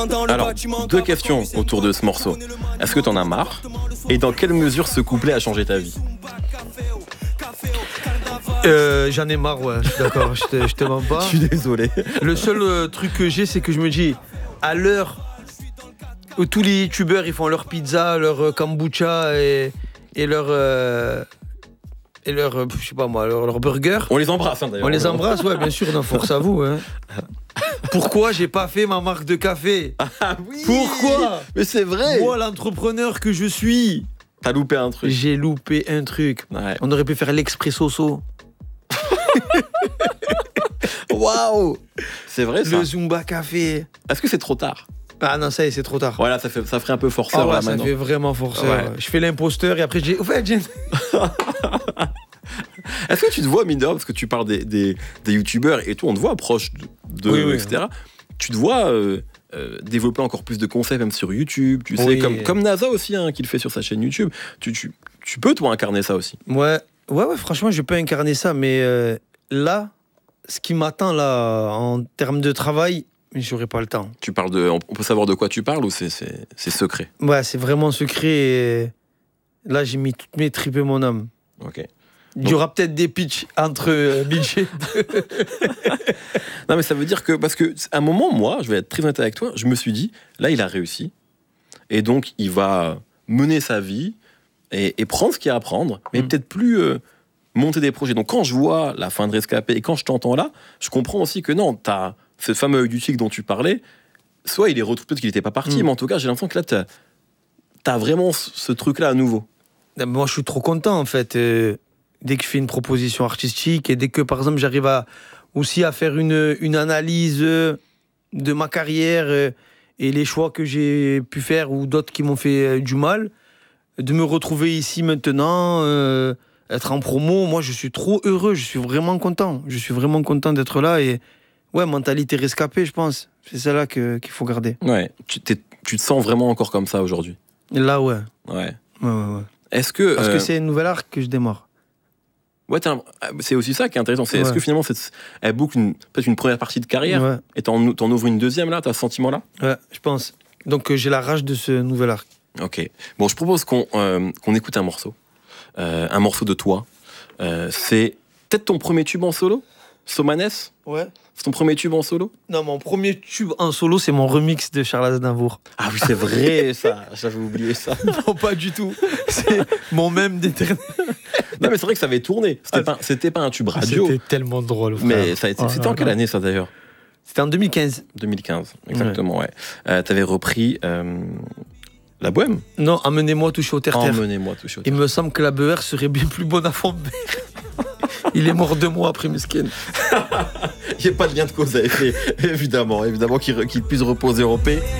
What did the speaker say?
Alors, 2 questions autour de ce morceau. Est-ce que t'en as marre? Et dans quelle mesure ce couplet a changé ta vie? J'en ai marre, ouais, je suis d'accord, je te mens pas. Je suis désolé. Le seul truc que j'ai, c'est que je me dis, à l'heure où tous les youtubeurs ils font leur pizza, leur kombucha et leur je sais pas moi, leur burger. On les embrasse, hein, d'ailleurs. On les embrasse, ouais, bien sûr, non, force à vous. Hein. Pourquoi j'ai pas fait ma marque de café? Ah oui. Pourquoi? Mais c'est vrai. Moi, l'entrepreneur que je suis, t'as loupé un truc. j'ai loupé un truc. Ouais. On aurait pu faire l'expressoso. Waouh. C'est vrai ça. Le Zumba Café. Est-ce que c'est trop tard? Ah non, ça y est, c'est trop tard. Voilà, ça ferait un peu forceur Ah ouais, là ça maintenant. fait vraiment forceur. Ouais. Je fais l'imposteur et après je dis, au fait, j'ai... Est-ce que tu te vois, mine de rien, parce que tu parles des youtubeurs et tout, on te voit proche de Oui. etc. Tu te vois développer encore plus de concepts même sur YouTube, tu sais, Oui. comme NASA aussi, hein, qui le fait sur sa chaîne YouTube. Tu peux, toi, incarner ça aussi. Ouais, franchement, je peux incarner ça, mais là, ce qui m'attend là, en termes de travail, j'aurai pas le temps. Tu parles on peut savoir de quoi tu parles ou c'est secret? Ouais, c'est vraiment secret et là, j'ai mis toutes mes tripes et mon âme. Ok. Il y aura peut-être des pitchs entre budget. Non, mais ça veut dire que, parce que à un moment, moi, je vais être très honnête avec toi, je me suis dit, là, il a réussi, et donc il va mener sa vie et prendre ce qu'il y a à prendre, mais peut-être plus monter des projets. Donc quand je vois la fin de Rescapé et quand je t'entends là, je comprends aussi que non, t'as ce fameux œil du tigre dont tu parlais, soit il est retrouvé, peut-être qu'il n'était pas parti, mais en tout cas, j'ai l'impression que là, t'as vraiment ce truc-là à nouveau. Moi, je suis trop content en fait. Dès que je fais une proposition artistique et dès que, par exemple, j'arrive aussi à faire une analyse de ma carrière et les choix que j'ai pu faire ou d'autres qui m'ont fait du mal, de me retrouver ici maintenant, être en promo, moi, je suis trop heureux, je suis vraiment content. Je suis vraiment content d'être là et ouais, mentalité rescapée, je pense. C'est celle-là qu'il faut garder. Ouais, tu te sens vraiment encore comme ça aujourd'hui? Là, ouais. Ouais. Ouais. Est-ce que... Parce que c'est une nouvelle arc que je démarre. Ouais, c'est aussi ça qui est intéressant. Est-ce que finalement, elle boucle peut-être une première partie de carrière et t'en ouvres une deuxième là, t'as ce sentiment-là? Ouais, je pense. Donc j'ai la rage de ce nouvel arc. Ok. Bon, je propose qu'on écoute un morceau de toi. C'est peut-être ton premier tube en solo, Somanes? Ouais. C'est ton premier tube en solo? Non, mon premier tube en solo, c'est mon remix de Charles Aznavour. Ah oui, c'est vrai ça. J'avais oublié ça. Non, pas du tout. C'est mon même d'éternel. Non, mais c'est vrai que ça avait tourné. C'était pas un tube radio. C'était tellement drôle. Frère. Mais c'était en quelle année ça d'ailleurs? C'était en 2015. 2015, exactement, ouais. T'avais repris La Bohème? Non, Emmenez-moi toucher au terre-terre. Emmenez-moi toucher au terre-terre. Il me semble que la BER serait bien plus bonne à fond. Il est mort 2 mois après Meskin. Il n'y a pas de lien de cause à effet, évidemment qu'il puisse reposer en paix.